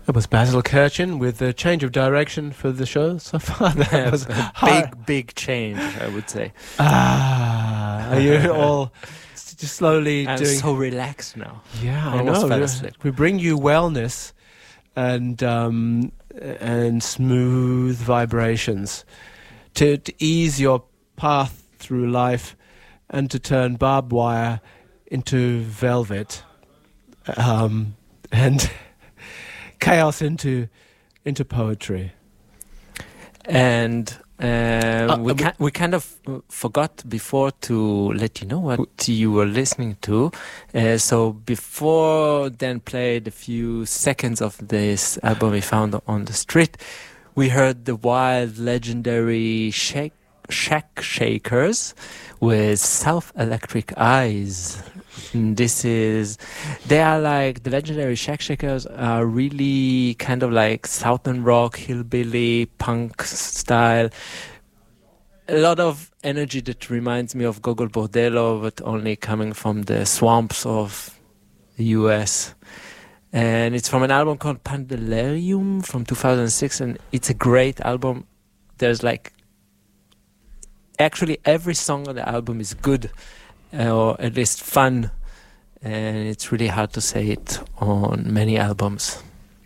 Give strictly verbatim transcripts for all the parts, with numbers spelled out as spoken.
It was Basil Kirchin with the change of direction for the show so far. That was a big, big change, I would say. Ah, are you all just slowly I'm doing... so relaxed now. Yeah, I Almost know. fell We- asleep. We bring you wellness and um, and smooth vibrations to, to ease your path through life and to turn barbed wire into velvet. Um, and... chaos into into poetry. And um, Uh, we, uh, ki- we kind of uh, forgot before to let you know what you were listening to. Uh, so before Dan played a few seconds of this album we found on the street, we heard the wild, legendary Shake, Shack Shakers with South Electric Eyes. And this is, they are like, the legendary Shack Shakers are really kind of like Southern rock, hillbilly, punk style. A lot of energy that reminds me of Gogol Bordello, but only coming from the swamps of the U S. And it's from an album called Pandelerium from two thousand six, and it's a great album. There's like, actually every song on the album is good, uh, or at least fun, and it's really hard to say it on many albums.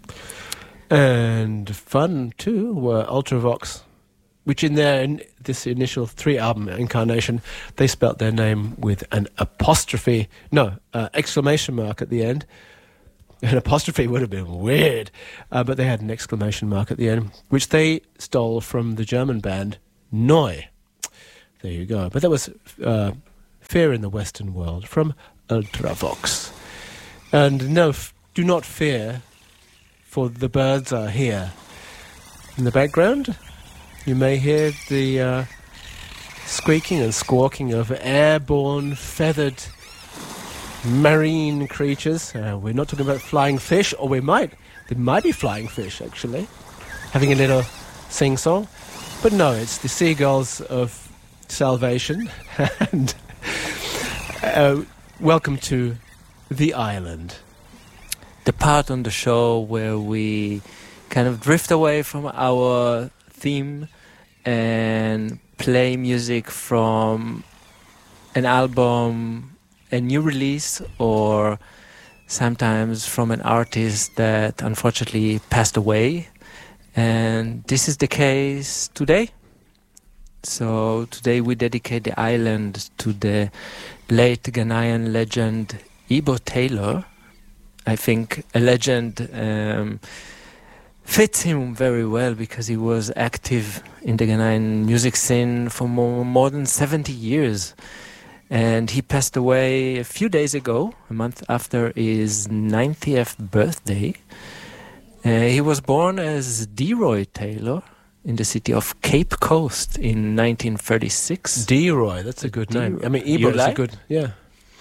And fun too were Ultravox, which in their in this initial three album incarnation, they spelt their name with an apostrophe, no, uh, exclamation mark at the end. An apostrophe would have been weird, uh, but they had an exclamation mark at the end, which they stole from the German band Neu. There you go. But that was uh, Fear in the Western World from Ultravox. And no, f- do not fear, for the birds are here. In the background, you may hear the uh, squeaking and squawking of airborne, feathered, marine creatures. Uh, we're not talking about flying fish, or we might. They might be flying fish, actually, having a little sing-song. But no, it's the seagulls of salvation. And uh, welcome to the island. The part on the show where we kind of drift away from our theme and play music from an album, a new release, or sometimes from an artist that unfortunately passed away. And this is the case today. So today we dedicate the island to the late Ghanaian legend Ibo Taylor. I think a legend um, fits him very well because he was active in the Ghanaian music scene for more, more than seventy years. And he passed away a few days ago, a month after his ninetieth birthday. Uh, he was born as DeRoy Taylor in the city of Cape Coast in nineteen thirty-six. DeRoy, that's a good name. DeRoy. I mean, You Ibo is a like? good, yeah.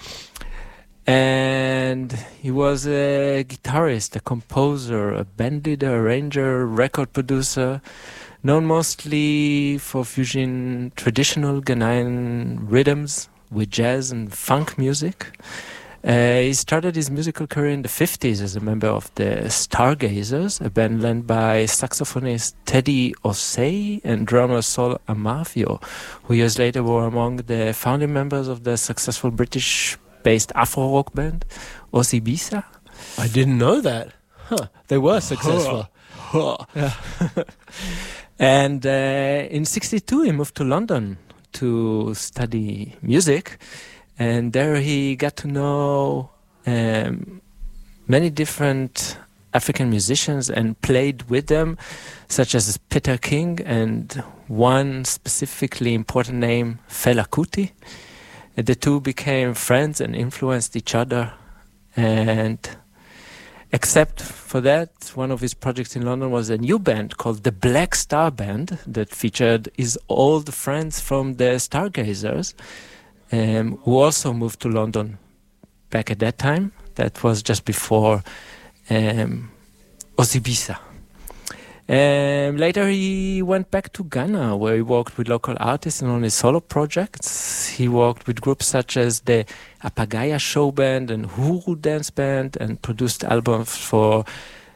And he was a guitarist, a composer, a band leader, arranger, record producer, known mostly for fusing traditional Ghanaian rhythms with jazz and funk music. Uh, he started his musical career in the fifties as a member of the Stargazers, a band led by saxophonist Teddy Osei and drummer Sol Amafio, who years later were among the founding members of the successful British-based Afro-rock band Osibisa. I didn't know that. Huh. They were successful. Yeah. And uh, in sixty-two he moved to London to study music. And there he got to know um, many different African musicians and played with them, such as Peter King and one specifically important name, Fela Kuti. And the two became friends and influenced each other. And except for that, one of his projects in London was a new band called the Black Star Band that featured his old friends from the Stargazers. Um, who also moved to London back at that time. That was just before um, Osibisa. Um, later he went back to Ghana, where he worked with local artists and on his solo projects. He worked with groups such as the Apagaya Show Band and Huru Dance Band, and produced albums for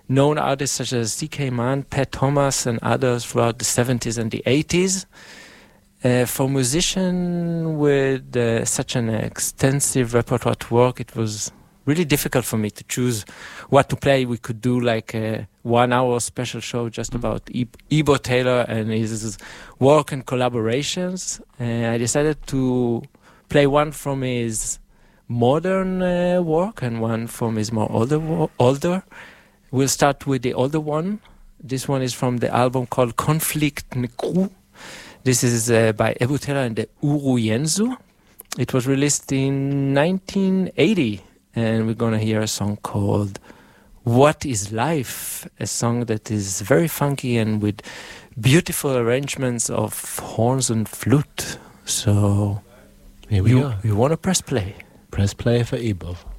known artists such as C K Mann, Pat Thomas, and others throughout the seventies and the eighties. Uh, for a musician with uh, such an extensive repertoire to work, it was really difficult for me to choose what to play. We could do like a one-hour special show just about e- Ibo Taylor and his work and collaborations. Uh, I decided to play one from his modern uh, work and one from his more older wo- older. We'll start with the older one. This one is from the album called Conflict Nkru. This is uh, by Ebou Taylor and the Uru Yenzu. It was released in nineteen eighty, and we're going to hear a song called What is Life? A song that is very funky and with beautiful arrangements of horns and flute. So here we you, go. You want to press play? Press play for Ibo.